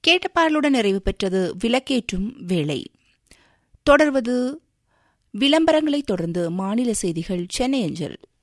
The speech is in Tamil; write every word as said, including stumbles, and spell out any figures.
கேட்ட பாடலுடன் நிறைவு பெற்றது விளக்கேற்றும் வேளை. தொடர்வது விளம்பரங்களை தொடர்ந்து மாநில செய்திகள் சென்னை அஞ்சல்.